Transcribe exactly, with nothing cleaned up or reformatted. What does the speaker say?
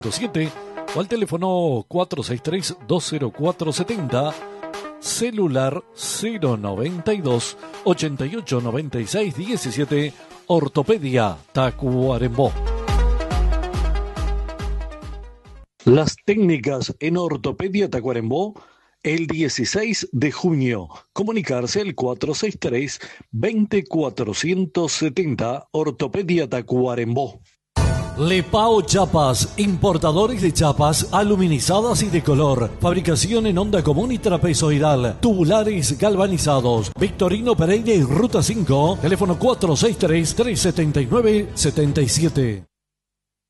siete o al teléfono cuatro seis tres, dos cero cuatro siete cero, celular cero noventa y dos, ochenta y ocho, noventa y seis, diecisiete, Ortopedia Tacuarembó. Las técnicas en Ortopedia Tacuarembó el dieciséis de junio. Comunicarse al cuatro seis tres, veinte, cuatrocientos setenta, Ortopedia Tacuarembó. Lepao Chapas, importadores de chapas aluminizadas y de color, fabricación en onda común y trapezoidal, tubulares galvanizados, Victorino Pereira y Ruta cinco, teléfono cuatro seis tres, tres siete nueve, siete siete.